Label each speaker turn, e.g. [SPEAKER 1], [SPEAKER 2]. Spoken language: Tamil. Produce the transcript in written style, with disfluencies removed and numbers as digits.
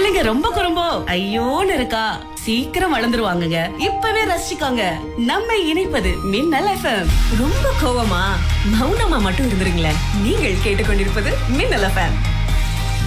[SPEAKER 1] என்னங்க ரொம்ப குறும்போ? ஐயோன்னு இருக்கா? சீக்கிரம் வளர்ந்துருவாங்கங்க. இப்பவே ரசிச்சுக்கோங்க. நம்ம இணைப்பது மின்னல் FM.
[SPEAKER 2] ரொம்ப கோவமா? மௌனமா மட்டும் இருந்துருங்களேன். நீங்கள் கேட்டுக்கொண்டிருப்பது மின்னல் FM.